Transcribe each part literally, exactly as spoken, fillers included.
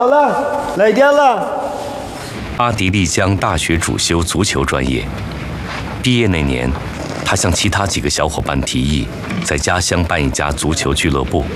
好了，来电了。 阿迪丽江大学主修足球专业，毕业那年，他向其他几个小伙伴提议，在家乡办一家足球俱乐部。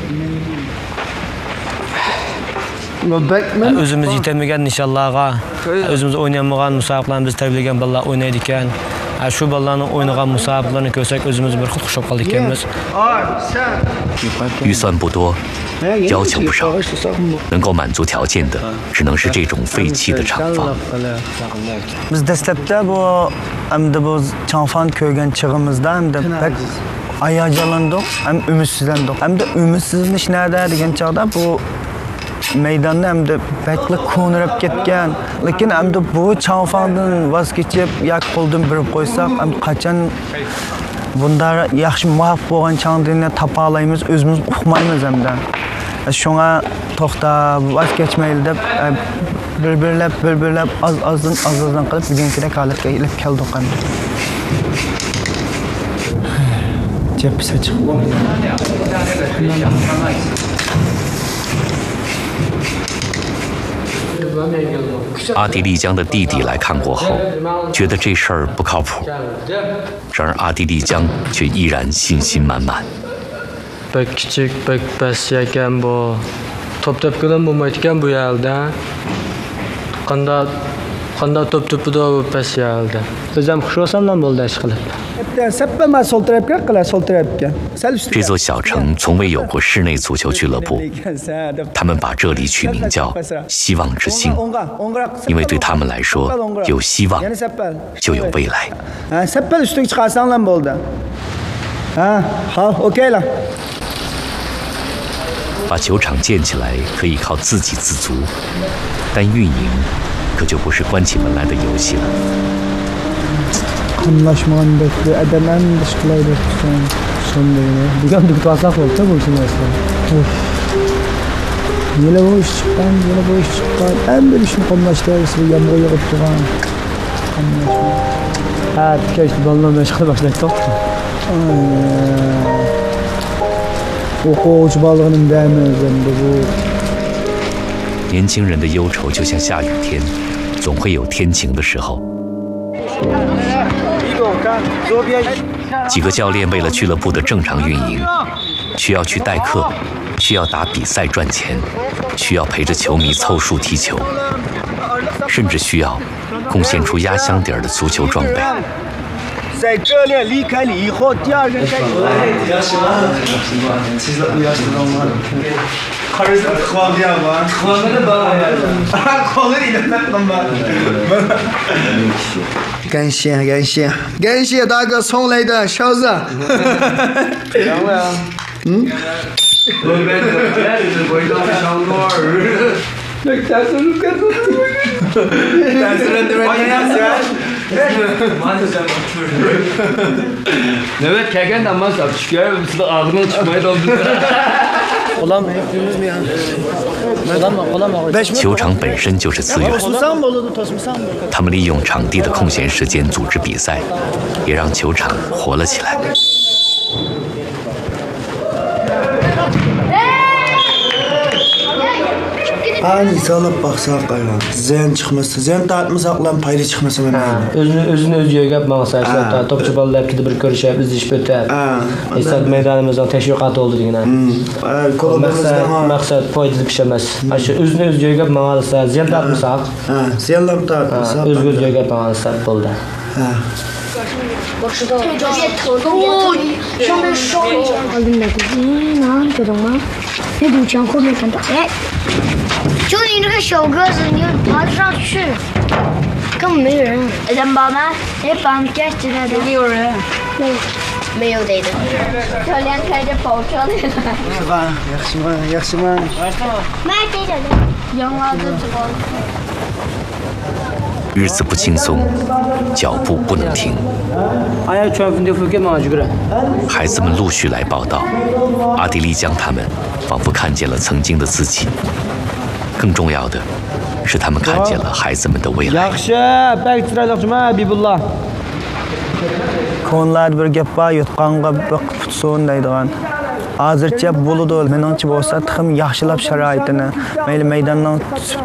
Özümüz yetemigen inşallah'a, özümüz oynayamagan musabaqalarni biz tarbiyalagan bolalar oynaydi ekan. Shu bolalarning o'ynagan musabaqalarni ko'rsak o'zimiz bir xud xushab qoldik ekanmiz. 预算不多，要求不少，能够满足条件的，只能是这种废弃的厂房。 Biz dastlabda bu hamda bu chanfon ko'rgan chig'imizda hamda pek hayajonlandik, ham umidsizlandik. Hamda umidsiz nerede degan chog'da bu maydonni hamda bakli ko'nirib ketgan. Lekin hamda bu chanfondan voz kechib, yak qo'ldan birib qo'ysak, ham qachon bunda yaxshi muvaffaq bo'lgan chandirni topa olamiz, o'zimiz uqmaymiz hamda. Shunga to'xtab, voz kechmaylik deb bir-birlab, bir-birlab az-azdan az-azdan qilib bugungi holatga kelib keldik hamda. Cepse chiqdi. 阿迪丽江的弟弟来看过后，觉得这事儿不靠谱。然而阿迪丽江却依然信心满满。 Pek küçük, pek pes ekan bu. Top tepkilen bo'lmaydi ekan bu yerda. Qanday qanday top tepida bu pes yerda. Biz ham xush bo'lsam bo'ldi ish qilib. 这座小城从未有过室内足球俱乐部，他们把这里取名叫“希望之星”，因为对他们来说，有希望就有未来。 好 ，OK 了。 把球场建起来可以靠自给自足，但运营可就不是关起门来的游戏了。 Anlaşmağında adam en dışkılaydı sonunda. Bugün dükkan aslak oldu bu işin aslında. Yine bu iş çıkan, yine bu iş çıkan. En bir işin konuştuğu gibi yağmur yağıp duran. Ha, keşke balına meşgul başlayıp tuttu. Okul balığının değmezinde bu. 年轻人的忧愁就像下雨天，总会有天晴的时候。 几个教练为了俱乐部的正常运营，需要去代课，需要打比赛赚钱，需要陪着球迷凑数踢球，甚至需要贡献出压箱底儿的足球装备。 在这里离开了以后，第二个该有。感谢感谢感谢大哥送来的勺子。嗯。 Evet, keken damaz çıkıyor, biz de ağzından çıkmaya doldu. 球场本身就是资源，他们利用场地的空闲时间组织比赛，也让球场活了起来。 Ani salıb baxsaq qaylan. Zən çıxmasa, zən tatmasaqlan payda çıxmasa mən. Özünü özünü öz yerə mağsayırsan, topçu balalar hepsi bir görüşüb, biz iş ötər. Esad meydanımızdan təşviqat oldu deyinə. Məqsəd məqsəd faydalı bir şey emas. Aşı özünü öz yerə mağalsa, zən tatmasaq. Ha, zən tatmasaq. Öz öz yerə mağalsa oldu. Ha. 我知道了，这别头都哦，上面烧了。我领那个，嗯，那知道吗？那堵墙后面看到，哎，就你这个小个子，你爬得上去，根本没人。人包吗？也绑架起来的。没有人。没有，没有的的。教练开着跑车来了。是吧？ yaxshi man, yaxshi man. 买这个的，养娃子这个。 日子不轻松，脚步不能停。孩子们陆续来报道，阿迪丽江他们仿佛看见了曾经的自己。更重要的是，他们看见了孩子们的未来。 Ko'nlar bir gap bor, yutqanga bir qutsun deydigan. hozircha bo'ladi. Meningcha bo'lsa, tixim yaxshilab sharoitini, mayli maydondan